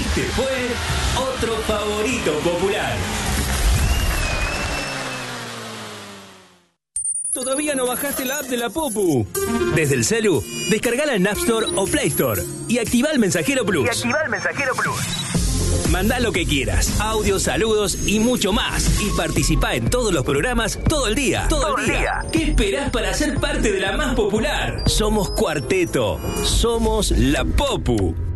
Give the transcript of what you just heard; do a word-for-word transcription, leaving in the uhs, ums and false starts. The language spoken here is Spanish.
Este fue otro favorito popular. ¿Todavía no bajaste la app de la Popu? Desde el celu, descargala en App Store o Play Store y activa el Mensajero Plus. Y activa el Mensajero Plus. Mandá lo que quieras, audios, saludos y mucho más. Y participá en todos los programas todo el día. Todo, todo el día. día. ¿Qué esperás para ser parte de la más popular? Somos Cuarteto. Somos la Popu.